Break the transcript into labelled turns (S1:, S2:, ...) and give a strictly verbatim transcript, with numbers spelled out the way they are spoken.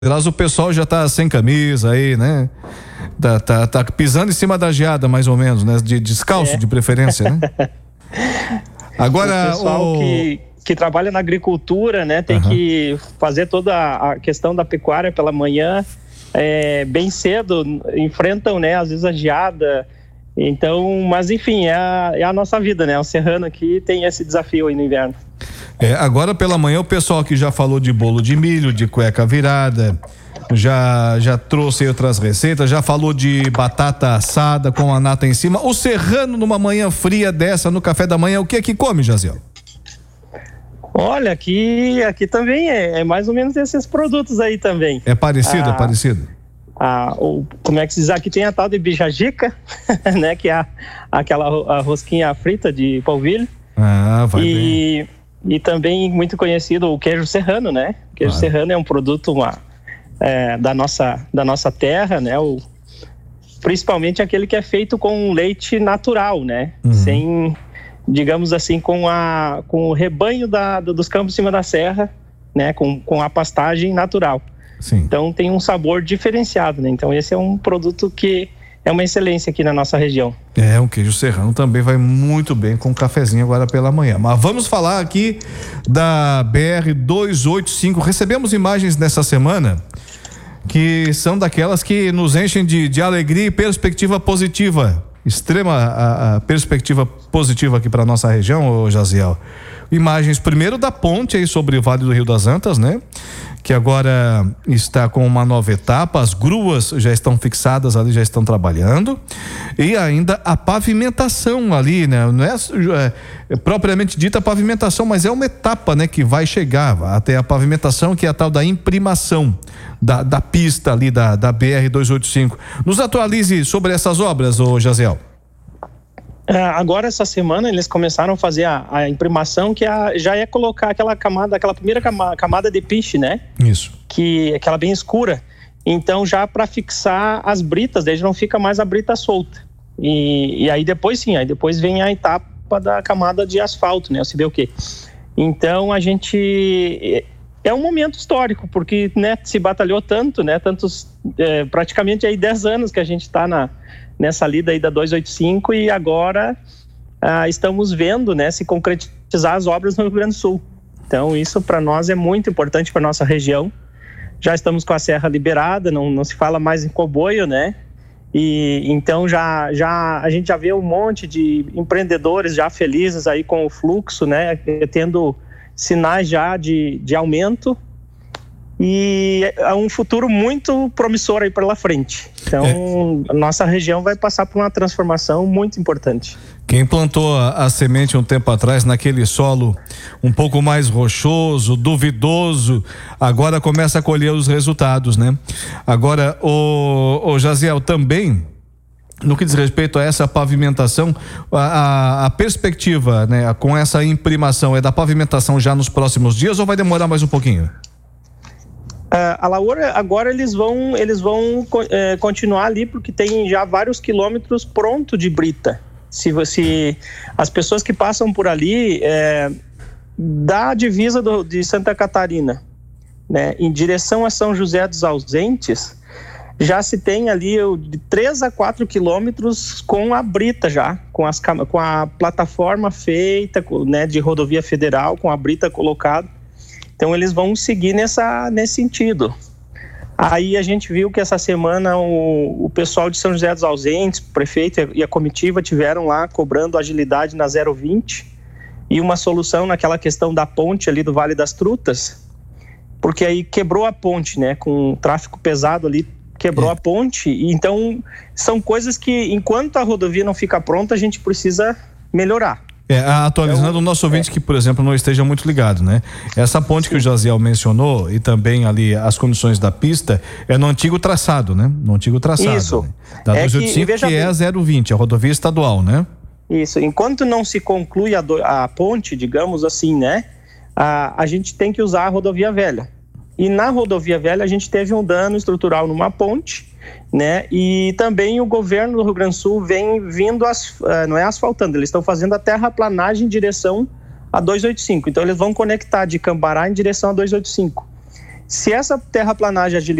S1: Aliás, o pessoal já tá sem camisa aí, né? Tá, tá, tá pisando em cima da geada, mais ou menos, né? De descalço, é. de preferência, né? Agora,
S2: o pessoal
S1: o...
S2: que, que trabalha na agricultura, né? Tem uhum. que fazer toda a questão da pecuária pela manhã, é, bem cedo, enfrentam, né? Às vezes a geada. Então, mas enfim, é a, é a nossa vida, né? O serrano aqui tem esse desafio aí no inverno.
S1: É, agora pela manhã o pessoal que já falou de bolo de milho, de cueca virada, já já trouxe outras receitas, já falou de batata assada com a nata em cima. O serrano numa manhã fria dessa, no café da manhã, o que é que come, Jaziel?
S2: Olha, aqui, aqui também é, é mais ou menos esses produtos aí também.
S1: É parecido,
S2: ah,
S1: é parecido?
S2: Ah, o, como é que se diz? Aqui tem a tal de bijajica, né? Que é a, aquela a rosquinha frita de polvilho.
S1: Ah, vai
S2: e,
S1: bem.
S2: E também muito conhecido o queijo serrano, né? O queijo ah. serrano é um produto uma, é, da, nossa, da nossa terra, né? O, principalmente aquele que é feito com leite natural, né? Uhum. Sem, digamos assim, com, a, com o rebanho da, dos campos em cima da serra, né? Com, com a pastagem natural.
S1: Sim.
S2: Então tem um sabor diferenciado, né? Então esse é um produto que é uma excelência aqui na nossa região.
S1: É, um queijo serrano também vai muito bem com um cafezinho agora pela manhã. Mas vamos falar aqui da B R duzentos e oitenta e cinco. Recebemos imagens nessa semana que são daquelas que nos enchem de, de alegria e perspectiva positiva. Extrema a, a perspectiva positiva aqui para nossa região, ô Jaziel. Imagens primeiro da ponte aí sobre o Vale do Rio das Antas, né? Que agora está com uma nova etapa, as gruas já estão fixadas ali, já estão trabalhando, e ainda a pavimentação ali, né? Não é, é propriamente dita a pavimentação, mas é uma etapa, né? Que vai chegar até a pavimentação, que é a tal da imprimação da, da pista ali da, da B R duzentos e oitenta e cinco. Nos atualize sobre essas obras, ô Jaziel.
S2: Agora, essa semana, eles começaram a fazer a, a imprimação, que a, já é colocar aquela camada, aquela primeira camada, camada de piche, né?
S1: Isso.
S2: Que aquela bem escura. Então, já para fixar as britas, daí já não fica mais a brita solta. E, e aí depois sim, aí depois vem a etapa da camada de asfalto, né? Você vê o quê? Então, a gente... É um momento histórico, porque, né, se batalhou tanto, né? Tantos, é, praticamente aí dez anos que a gente está na... nessa lida aí da duzentos e oitenta e cinco, e agora ah, estamos vendo, né, se concretizar as obras no Rio Grande do Sul. Então isso para nós é muito importante para nossa região. Já estamos com a serra liberada, não, não se fala mais em comboio, né? E então já, já a gente já vê um monte de empreendedores já felizes aí com o fluxo, né, tendo sinais já de, de aumento. E é um futuro muito promissor aí pela frente. Então, é. a nossa região vai passar por uma transformação muito importante.
S1: Quem plantou a, a semente um tempo atrás naquele solo um pouco mais rochoso, duvidoso, agora começa a colher os resultados, né? Agora, o, o Jaziel, também, no que diz respeito a essa pavimentação, a, a, a perspectiva, né, com essa imprimação é da pavimentação já nos próximos dias ou vai demorar mais um pouquinho?
S2: Uh, a lavoura, agora eles vão, eles vão uh, continuar ali, porque tem já vários quilômetros pronto de brita. Se você, as pessoas que passam por ali, é, da divisa do, de Santa Catarina, né, em direção a São José dos Ausentes, já se tem ali de três a quatro quilômetros com a brita já, com, as, com a plataforma feita, né, de rodovia federal, com a brita colocada. Então eles vão seguir nessa, nesse sentido. Aí a gente viu que essa semana o, o pessoal de São José dos Ausentes, o prefeito e a comitiva tiveram lá cobrando agilidade na zero vinte e uma solução naquela questão da ponte ali do Vale das Trutas, porque aí quebrou a ponte, né, com tráfego pesado ali, quebrou é. a ponte. E então são coisas que enquanto a rodovia não fica pronta, a gente precisa melhorar.
S1: É, atualizando então, o nosso ouvinte é. que, por exemplo, não esteja muito ligado, né? Essa ponte Sim. que o Jaziel mencionou e também ali as condições da pista é no antigo traçado, né? No antigo traçado.
S2: Isso.
S1: Né? Da é duzentos e oitenta e cinco, que, que é a zero vinte, a rodovia estadual, né?
S2: Isso. Enquanto não se conclui a, do, a ponte, digamos assim, né? A, a gente tem que usar a rodovia velha. E na rodovia velha a gente teve um dano estrutural numa ponte, né? E também o governo do Rio Grande do Sul vem vindo, as, não é asfaltando, eles estão fazendo a terraplanagem em direção a duzentos e oitenta e cinco. Então eles vão conectar de Cambará em direção a duzentos e oitenta e cinco. Se essa terraplanagem